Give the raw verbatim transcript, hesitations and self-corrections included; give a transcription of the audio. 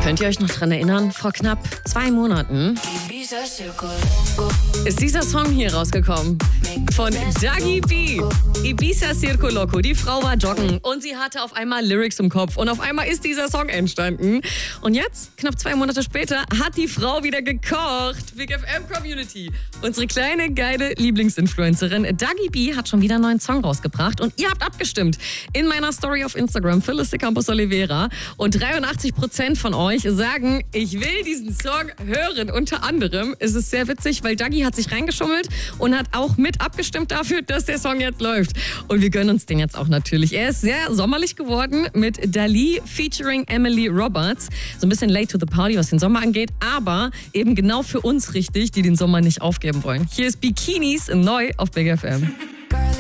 Könnt ihr euch noch dran erinnern? Vor knapp zwei Monaten ist dieser Song hier rausgekommen von Dagi B. Ibiza Circo Loco. Die Frau war joggen und sie hatte auf einmal Lyrics im Kopf und auf einmal ist dieser Song entstanden. Und jetzt, knapp zwei Monate später, hat die Frau wieder gekocht. Big F M Community. Unsere kleine, geile Lieblingsinfluencerin Dagi B hat schon wieder einen neuen Song rausgebracht und ihr habt abgestimmt in meiner Story auf Instagram, Phyllis de Campos Oliveira. Und dreiundachtzig Prozent von euch sagen, ich will diesen Song hören. Unter anderem ist es sehr witzig, weil Dagi hat sich reingeschummelt und hat auch mit abgestimmt dafür, dass der Song jetzt läuft. Und wir gönnen uns den jetzt auch natürlich. Er ist sehr sommerlich geworden mit Dali featuring Emily Roberts. So ein bisschen late to the party, was den Sommer angeht, aber eben genau für uns richtig, die den Sommer nicht aufgeben wollen. Hier ist Bikinis neu auf Big F M.